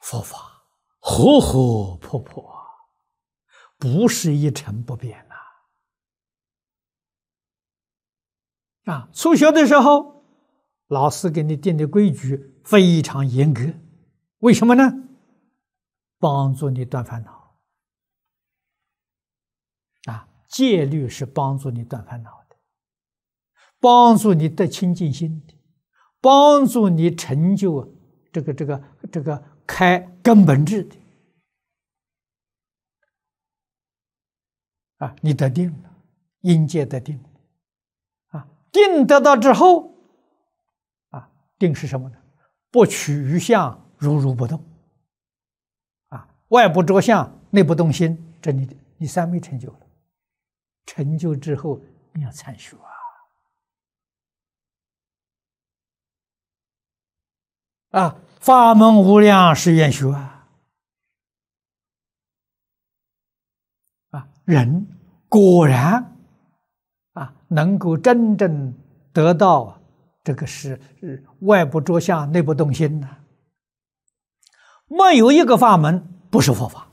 佛法活活泼泼，不是一成不变呐。初学的时候，老师给你定的规矩非常严格，为什么呢？帮助你断烦恼。戒律是帮助你断烦恼的，帮助你得清净心的，帮助你成就这个开根本智的。你得定了，因戒得定了。定得到之后，定是什么呢？不取于相，如如不动。外不着相，内不动心，这你三昧成就了。成就之后，你要参学法门无量是愿学人果然能够真正得到这个是外不着相，内不动心呢。没有一个法门不是佛法。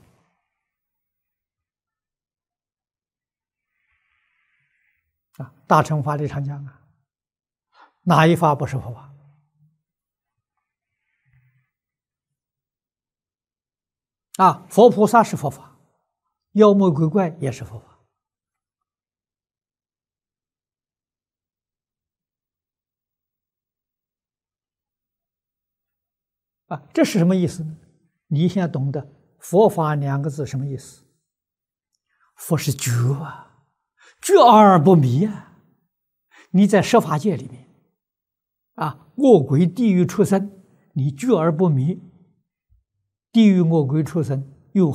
大乘法理常讲哪一法不是佛法？佛菩萨是佛法，妖魔鬼怪也是佛法。这是什么意思呢？你现在懂得佛法两个字什么意思？佛是觉觉而不迷你在十法界里面恶鬼地狱畜生，你觉而不迷，地狱恶鬼畜生